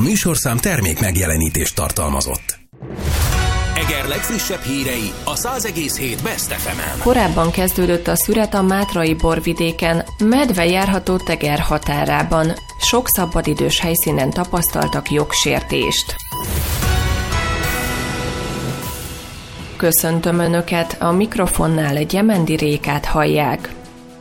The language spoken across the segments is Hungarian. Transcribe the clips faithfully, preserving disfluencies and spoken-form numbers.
műsorszám termék megjelenítést tartalmazott. Eger legfrissebb hírei a száz egész hét Best ef emen. Korábban kezdődött a szüret a mátrai borvidéken, medve járható Eger határában. Sok szabadidős helyszínen tapasztaltak jogsértést. Köszöntöm Önöket, a mikrofonnál Gyemendi Rékát hallják.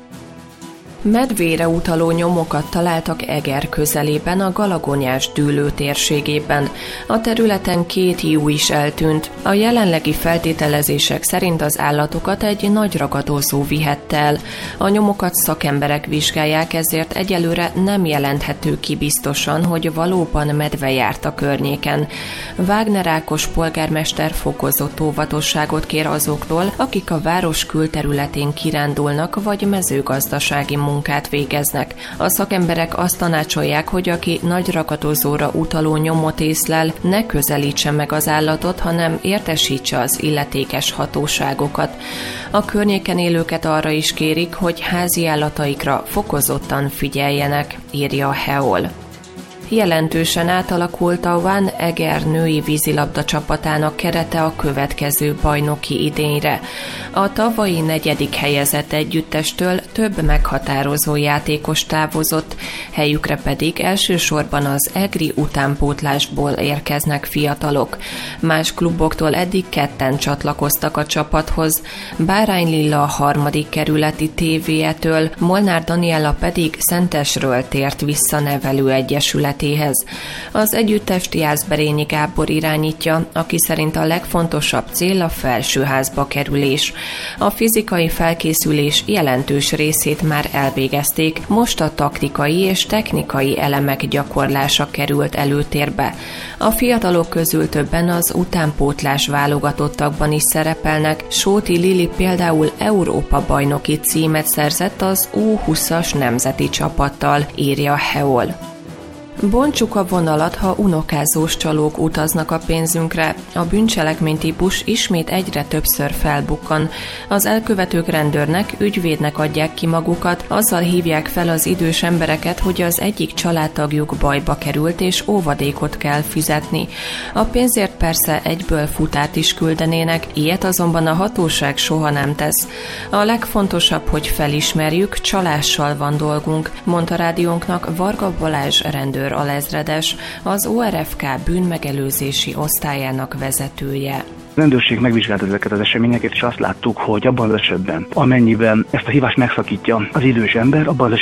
Medvére utaló nyomokat találtak Eger közelében, a Galagonyás dűlő térségében. A területen két juh is eltűnt. A jelenlegi feltételezések szerint az állatokat egy nagy ragadozó vihette el. A nyomokat szakemberek vizsgálják, ezért egyelőre nem jelenthető ki biztosan, hogy valóban medve járt a környéken. Wagner Ákos polgármester fokozott óvatosságot kér azoktól, akik a város külterületén kirándulnak vagy mezőgazdasági munkát végeznek. A szakemberek azt tanácsolják, hogy aki nagy ragadozóra utaló nyomot észlel, ne közelítse meg az állatot, hanem értesítse az illetékes hatóságokat. A környéken élőket arra is kérik, hogy házi állataikra fokozottan figyeljenek, írja a hé e o el. Jelentősen átalakult a One Eger női vízilabda csapatának kerete a következő bajnoki idényre. A tavalyi negyedik helyezett együttestől több meghatározó játékos távozott, helyükre pedig elsősorban az egri utánpótlásból érkeznek fiatalok. Más kluboktól eddig ketten csatlakoztak a csapathoz, Bárány Lilla a harmadik kerületi té vé-től, Molnár Daniella pedig Szentesről tért vissza nevelőegyesület. Az együttest Jászberényi Gábor irányítja, aki szerint a legfontosabb cél a felsőházba kerülés. A fizikai felkészülés jelentős részét már elvégezték, most a taktikai és technikai elemek gyakorlása került előtérbe. A fiatalok közül többen az utánpótlás válogatottakban is szerepelnek, Sóti Lili például Európa-bajnoki címet szerzett az U húszas nemzeti csapattal, írja a hé e o el. Bontsuk a vonalat, ha unokázós csalók utaznak a pénzünkre. A bűncselekmény típus ismét egyre többször felbukkan. Az elkövetők rendőrnek, ügyvédnek adják ki magukat, azzal hívják fel az idős embereket, hogy az egyik családtagjuk bajba került és óvadékot kell fizetni. A pénzért persze egyből futárt is küldenének, ilyet azonban a hatóság soha nem tesz. A legfontosabb, hogy felismerjük, csalással van dolgunk, mondta rádiónknak Varga Balázs rendőr alezredes, az o er ef ká bűnmegelőzési osztályának vezetője. A rendőrség megvizsgálta ezeket az eseményeket, és azt láttuk, hogy abban az esetben, amennyiben ezt a hívást megszakítja az idős ember, abban az